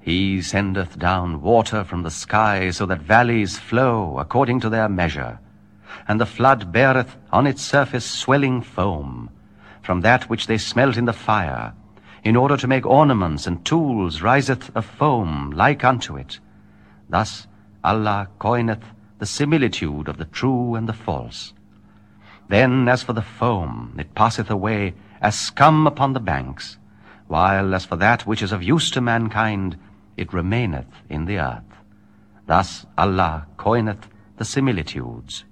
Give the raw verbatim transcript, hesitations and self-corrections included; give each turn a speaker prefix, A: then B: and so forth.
A: He sendeth down water from the sky, so that valleys flow according to their measure. And the flood beareth on its surface swelling foam, from that which they smelt in the fire. In order to make ornaments and tools riseth a foam like unto it. Thus Allah coineth the similitude of the true and the false. Then as for the foam, it passeth away as scum upon the banks, while as for that which is of use to mankind, it remaineth in the earth. Thus Allah coineth the similitudes.